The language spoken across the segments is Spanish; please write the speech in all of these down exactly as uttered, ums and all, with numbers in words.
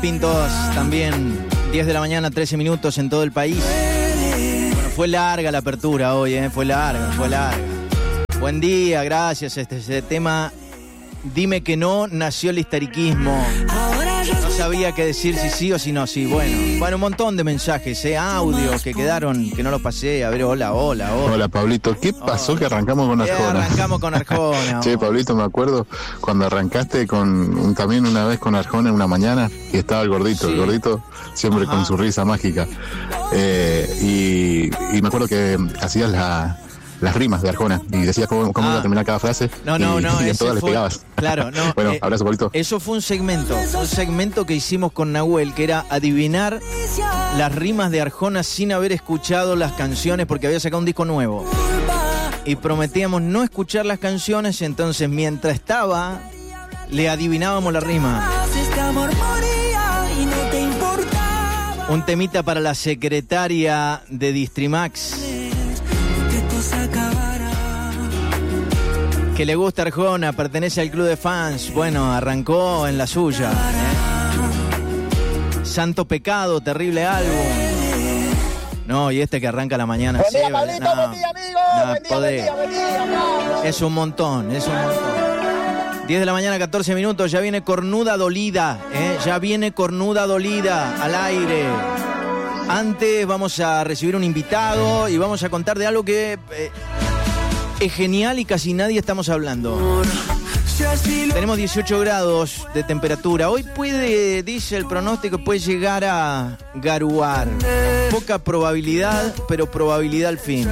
Pintos también, diez de la mañana, trece minutos en todo el país. Bueno, fue larga la apertura hoy, ¿eh? Fue larga, fue larga. Buen día, gracias. Este, este tema, dime que no, nació el histeriquismo. No sabía qué decir, si sí o si no, sí. Bueno, bueno, un montón de mensajes, ¿eh? Audios que quedaron, que no los pasé. A ver, hola, hola, hola. Hola, Pablito. ¿Qué pasó hola. que arrancamos con Arjona? Eh, arrancamos con Arjona. Che, Pablito, me acuerdo cuando arrancaste con también una vez con Arjona en una mañana y estaba el gordito, sí. El gordito siempre Ajá. con su risa mágica. Eh, y, y me acuerdo que hacías la... las rimas de Arjona y decías cómo, cómo ah. iba a terminar cada frase. No, no, y, no. Y en todas les pegabas. Claro, no. Bueno, eh, abrazo, Pablito. Eso fue un segmento, un segmento que hicimos con Nahuel, que era adivinar las rimas de Arjona sin haber escuchado las canciones, porque había sacado un disco nuevo. Y prometíamos no escuchar las canciones, entonces mientras estaba, le adivinábamos la rima. Un temita para la secretaria de Distrimax. Que le gusta Arjona, pertenece al club de fans. Bueno, arrancó en la suya, ¿eh? Santo Pecado, terrible álbum. No, y este que arranca a la mañana. Buen día, sí, Pablito, no, buen día, amigo. No, buen, día, buen día, buen día, buen día. Es un montón, es un montón. diez de la mañana, catorce minutos. Ya viene Cornuda Dolida, ¿eh? Ya viene Cornuda Dolida al aire. Antes vamos a recibir un invitado y vamos a contar de algo que... Eh, es genial y casi nadie estamos hablando. Tenemos dieciocho grados de temperatura. Hoy puede, dice el pronóstico, puede llegar a garuar. Poca probabilidad, pero probabilidad al fin.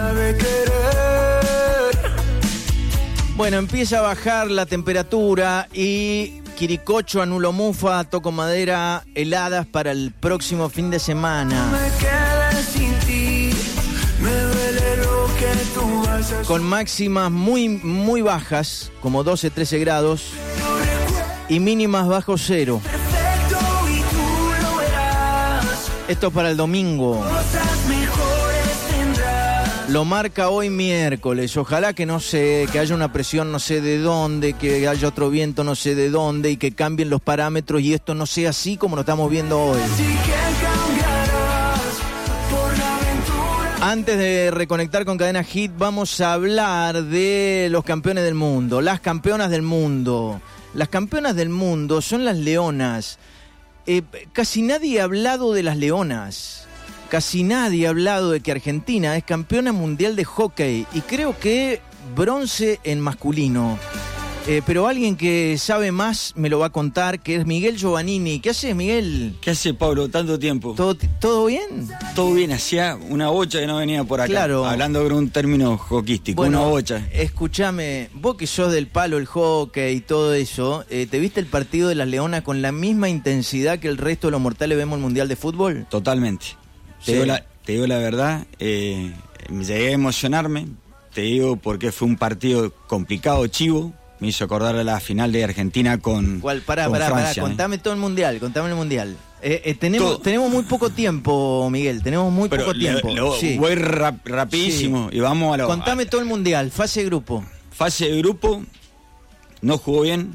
Bueno, empieza a bajar la temperatura y Quiricocho, Anulomufa, Toco Madera, heladas para el próximo fin de semana. Con máximas muy, muy bajas, como doce, trece grados, y mínimas bajo cero. Esto para el domingo. Lo marca hoy miércoles. Ojalá que no sé, que haya una presión no sé de dónde, que haya otro viento no sé de dónde y que cambien los parámetros y esto no sea así como lo estamos viendo hoy. Antes de reconectar con Cadena Hit, vamos a hablar de los campeones del mundo, las campeonas del mundo. Las campeonas del mundo son las leonas. Eh, casi nadie ha hablado de las leonas. Casi nadie ha hablado de que Argentina es campeona mundial de hockey y creo que bronce en masculino. Eh, pero alguien que sabe más me lo va a contar, que es Miguel Giovannini. ¿Qué haces, Miguel? ¿Qué hace, Pablo? Tanto tiempo. ¿Todo, todo bien? Todo bien, hacía una bocha que no venía por acá. Claro. Hablando con un término hockeyístico, bueno, una bocha. Escúchame, vos que sos del palo, el hockey y todo eso, eh, ¿te viste el partido de las Leonas con la misma intensidad que el resto de los mortales vemos el Mundial de Fútbol? Totalmente. Sí. Te, digo la, te digo la verdad, eh, me llegué a emocionarme, te digo porque fue un partido complicado, chivo. Me hizo acordar a la final de Argentina con ¿Cuál? Pará, con pará, Francia, pará, contame ¿eh? todo el Mundial, contame el Mundial. Eh, eh, tenemos, todo. tenemos muy poco tiempo, Miguel, tenemos muy Pero poco tiempo. Lo, lo sí. voy rap, rapidísimo sí. Y vamos a lo... Contame a, todo el Mundial, fase de grupo. Fase de grupo, no jugó bien,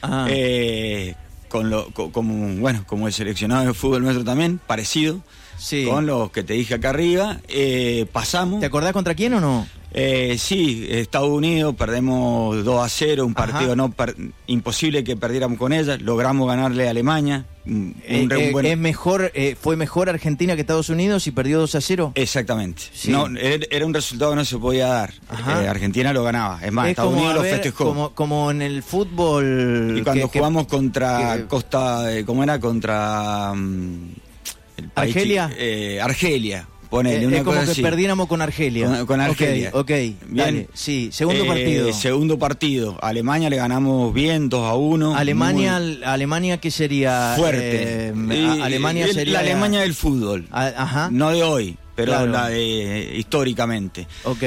eh, con lo, con, como, bueno, como el seleccionado de fútbol nuestro también, parecido, sí. Con los que te dije acá arriba, eh, pasamos. ¿Te acordás contra quién o no? Eh, sí, Estados Unidos, perdemos dos a cero, un partido no per, imposible que perdiéramos con ella, logramos ganarle a Alemania. Un, eh, un eh, buen... es mejor, eh, ¿Fue mejor Argentina que Estados Unidos y perdió dos a cero? Exactamente. Sí. No, era un resultado que no se podía dar. Eh, Argentina lo ganaba. Es más, es Estados Unidos ver, lo festejó. Como, como en el fútbol. Y cuando que, jugamos que, contra que, Costa, eh, ¿cómo era? Contra um, el país Argelia. Eh, Argelia. Ponele, eh, una es como cosa que así. perdiéramos con Argelia. Con, con Argelia. Ok, okay. Bien. Dale. Sí, segundo eh, partido. Segundo partido. Alemania le ganamos bien, dos a uno. Alemania, muy... Alemania ¿qué sería? Fuerte. Eh, y, Alemania el, sería... La Alemania del fútbol. A, ajá. No de hoy, pero claro. La de históricamente. Ok.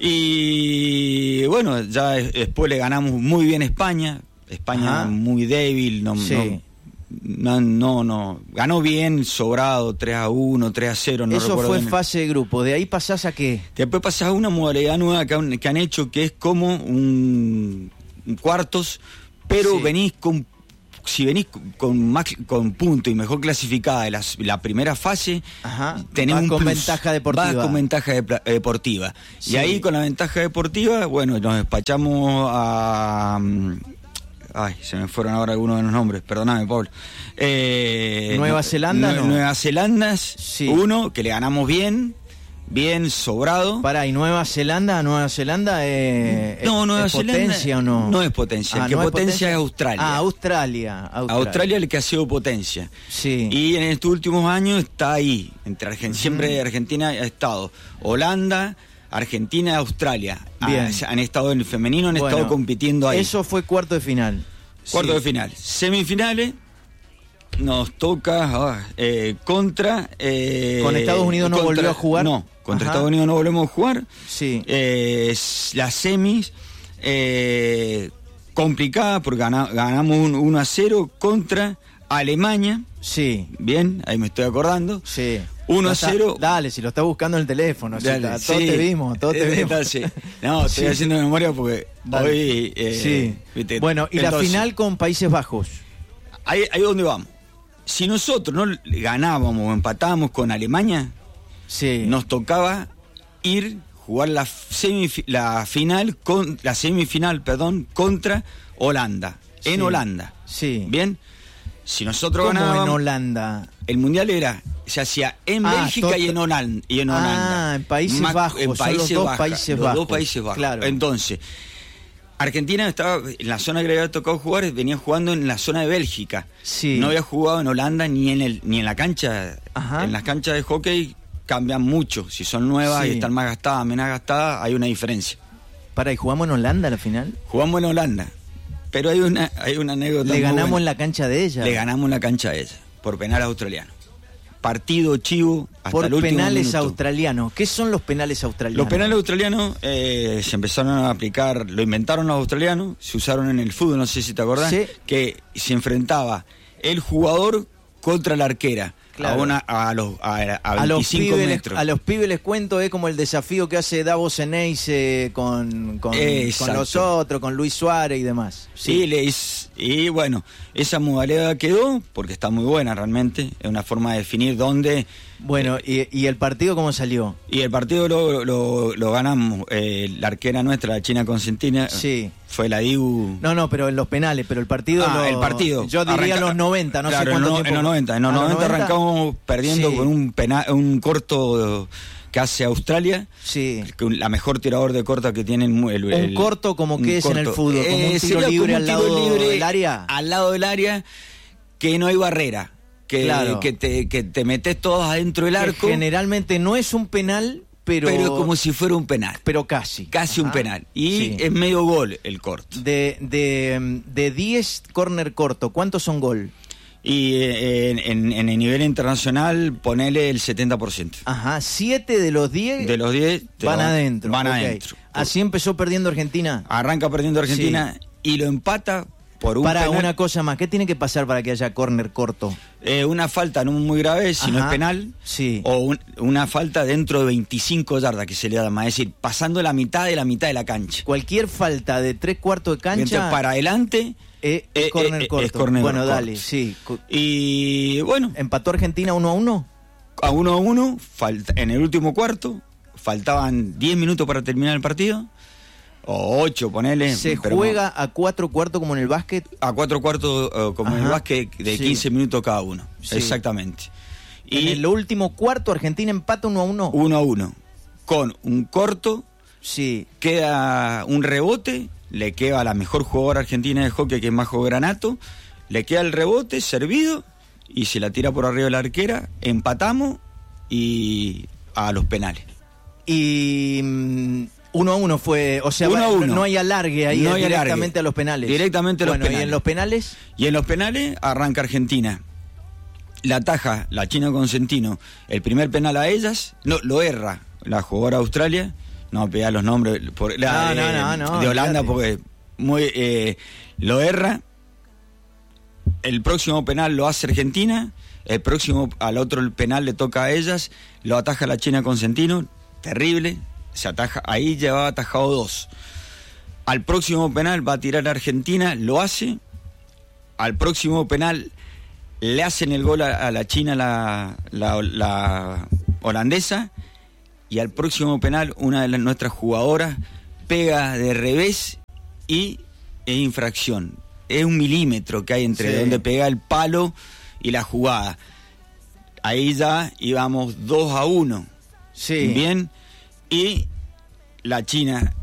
Y bueno, ya después le ganamos muy bien a España. España ajá. Muy débil, no... Sí. no No, no, no. Ganó bien, sobrado, tres a uno, tres a cero, no Eso recuerdo fue bien. fase de grupo. ¿De ahí pasás a qué? Después pasás a una modalidad nueva que han, que han hecho, que es como un, un cuartos, pero sí. venís con, si venís con más con punto y mejor clasificada de la, la primera fase, Ajá, tenés vas un con plus, ventaja deportiva. Vas con ventaja de, deportiva. Sí. Y ahí con la ventaja deportiva, bueno, nos despachamos a... Ay, se me fueron ahora algunos de los nombres, perdóname, Pablo. Eh, ¿Nueva Zelanda? Nue- No. Nueva Zelanda, Sí. uno, que le ganamos bien, bien sobrado. Pará, ¿y Nueva Zelanda? ¿Nueva Zelanda es, No, es- Nueva es Zelanda potencia o no? No es potencia, Ah, el que ¿no es potencia es Australia. Ah, Australia. Australia, Australia es el que ha sido potencia. Sí. Y en estos últimos años está ahí. Entre Argen- uh-huh. Siempre Argentina ha estado. Holanda, Argentina y Australia. Bien. Ha, han estado en el femenino, han Bueno, estado compitiendo ahí. Eso fue cuarto de final. Cuarto Sí. de final. Semifinales. Nos toca ah, eh, contra... Eh, ¿Con Estados Unidos no contra, volvió a jugar? No, contra Ajá. Estados Unidos no volvemos a jugar. Sí. Eh, las semis, eh, complicada porque gana, ganamos un uno a cero contra Alemania. Sí. Bien, ahí me estoy acordando. Sí. uno a cero. Dale, si lo está buscando en el teléfono. Si Dale, está, todos sí. te vimos, todos te vimos. Entonces, no, estoy Sí. haciendo memoria porque Dale. hoy... eh, Sí. ¿viste? Bueno, y Entonces, la final con Países Bajos. Ahí, ahí donde vamos. Si nosotros no ganábamos o empatábamos con Alemania, Sí. nos tocaba ir jugar la semif- la final con la semifinal, perdón, contra Holanda, en Sí. Holanda. Sí. Bien. Si nosotros ¿Cómo ganábamos, en Holanda? el mundial era se hacía en Ah, Bélgica tot- y en Holanda, y en Holanda. Ah, en Países Más- Bajos, en son Países los dos Bajos, Países los Bajos. dos Países Bajos. Claro. Entonces, Argentina estaba en la zona que le había tocado jugar, venía jugando en la zona de Bélgica. Sí. No había jugado en Holanda ni en el ni en la cancha. Ajá. En las canchas de hockey cambian mucho. Si son nuevas Sí. y están más gastadas, menos gastadas, hay una diferencia. Para, ¿y jugamos en Holanda a la final? Jugamos en Holanda, pero hay una hay una anécdota. Le muy ganamos buena. en la cancha de ella. Le ganamos en la cancha de ella, por penal australiano. Partido chivo hasta Por el último penales minuto. australianos. ¿Qué son los penales australianos? Los penales australianos eh, se empezaron a aplicar, lo inventaron los australianos, se usaron en el fútbol, no sé si te acordás, Sí. que se enfrentaba el jugador contra la arquera. Claro. A, una, a los a, a A los, veinticinco pibes, les- metros. a los pibes les cuento, es como el desafío que hace Davos Eneise con, con, Exacto. con los otros, con Luis Suárez y demás. Sí, le hiz- y bueno, esa modalidad quedó, porque está muy buena realmente, es una forma de definir dónde... Bueno, y, ¿y el partido cómo salió? Y el partido lo, lo, lo ganamos, eh, la arquera nuestra, la China Consentina, Sí. fue la D I U... No, no, pero en los penales, pero el partido... Ah, lo- el partido. Yo diría Arranca- los noventa, no claro, sé cuánto en, no- tiempo... en los noventa. En los ¿A los noventa noventa? arrancamos perdiendo Sí. con un pena, un corto que hace Australia. Sí. Que la mejor tirador de corta que tiene el, el- Un el- corto como un que es en el corto. fútbol, como un tiro sería libre como al un tiro lado libre del área. Al lado del área, que no hay barrera. Que, Claro. que, te, que te metes todos adentro del Que arco. generalmente no es un penal, pero... Pero es como si fuera un penal. Pero casi. Casi un Ajá. penal. Y Sí. es medio gol el corto. De, de, de diez córner corto, ¿cuántos son gol? Y eh, en, en- en el nivel internacional, ponele el setenta por ciento. Ajá, siete de los diez De los diez te van lo- adentro. Van ok. adentro. Así empezó perdiendo Argentina. Arranca perdiendo Argentina y lo empata por un Para penal. una cosa más, ¿qué tiene que pasar para que haya córner corto? Eh, una falta no muy grave, si no Ajá, es penal. sí. O un- una falta dentro de veinticinco yardas, que se le llama. Es decir, pasando la mitad de la mitad de la cancha. Cualquier falta de tres cuartos de cancha Entonces, para adelante. eh, es eh, córner eh, corto. es córner bueno, corto. dale, sí. Co- Y bueno, ¿Empató Argentina uno a uno? a uno a uno, falta, en el último cuarto, faltaban diez minutos para terminar el partido. O ocho, ponele. ¿Se pero juega a cuatro cuartos como en el básquet? a cuatro cuartos, eh, como en el Ajá, básquet, de sí. quince minutos cada uno. Sí. Exactamente. Y Y en el último cuarto Argentina empata uno a uno. uno a uno. Con un corto, Sí. queda un rebote, le queda a la mejor jugadora argentina de hockey, que es Majo Granato, le queda el rebote servido y se la tira por arriba de la arquera, empatamos y a los penales. Y mm, uno a uno fue, o sea, Uno va- a uno. no hay alargue ahí, No es hay alargue. directamente a los penales. Directamente a los bueno, ¿y penales. en los penales? Y en los penales arranca Argentina. La ataja la China Consentino, el primer penal a ellas, no, lo erra la jugadora Australia, no pega los nombres por, la, No, no, no, no, de Holanda, olvídate. porque muy eh, lo erra. El próximo penal lo hace Argentina, el próximo al otro el penal le toca a ellas, lo ataja la China Consentino, terrible, se ataja, ahí llevaba atajado dos. Al próximo penal va a tirar Argentina, lo hace. al próximo penal le hacen el gol a, a la China, la, la, la holandesa, y al próximo penal una de las, nuestras jugadoras pega de revés y es infracción. Es un milímetro que hay entre sí. donde pega el palo y la jugada. Ahí ya íbamos dos a uno. Sí. Bien. Y la China